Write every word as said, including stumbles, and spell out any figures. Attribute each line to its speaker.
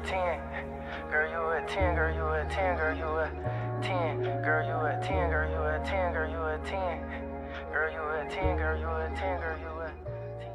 Speaker 1: ten. Girl, you a ten, girl, you a ten, girl, you a ten. Girl, you a ten, girl, you a ten, girl, you a ten. Girl, you a ten, girl, you a ten, girl, you a